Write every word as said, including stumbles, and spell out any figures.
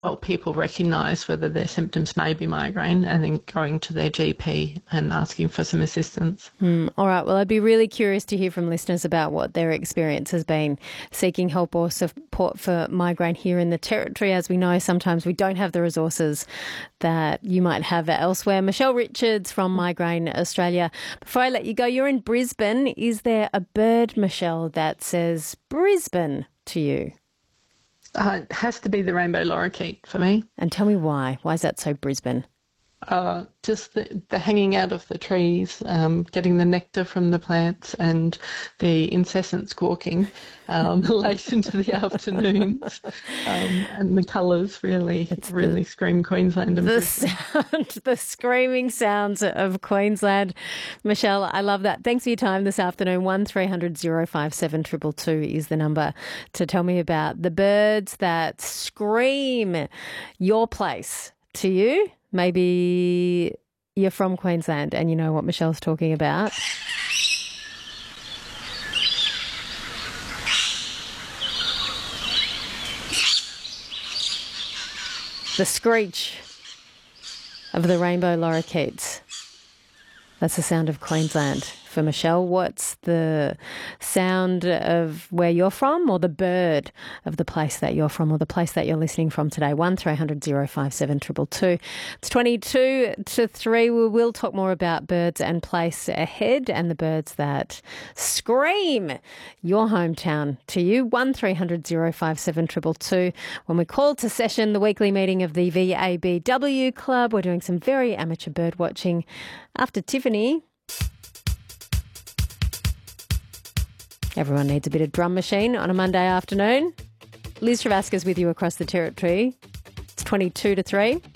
help people recognise whether their symptoms may be migraine and then going to their G P and asking for some assistance. Mm, all right. Well, I'd be really curious to hear from listeners about what their experience has been seeking help or support for migraine here in the Territory. As we know, sometimes we don't have the resources that you might have elsewhere. Michelle Richards from Migraine Australia. Before I let you go, you're in Brisbane. Is there a bird, Michelle, that says Brisbane to you? Uh, it has to be the rainbow lorikeet for me. And tell me why. Why is that so Brisbane? Uh, just the, the hanging out of the trees, um, getting the nectar from the plants and the incessant squawking um, late into the afternoons. Um, and the colours really, it's really the, scream Queensland. And the sound, the screaming sounds of Queensland. Michelle, I love that. Thanks for your time this afternoon. one three hundred oh five seven two two two is the number to tell me about the birds that scream your place to you. Maybe you're from Queensland and you know what Michelle's talking about. The screech of the rainbow lorikeets. That's the sound of Queensland. For Michelle, what's the sound of where you're from or the bird of the place that you're from or the place that you're listening from today? one three hundred oh five seven two two two. It's twenty-two to three. We will talk more about birds and place ahead and the birds that scream your hometown to you. one three hundred oh five seven two two two. When we call to session the weekly meeting of the V A B W Club, we're doing some very amateur bird watching after Tiffany. Everyone needs a bit of drum machine on a Monday afternoon. Liz Travasca's with you across the Territory. It's twenty-two to three.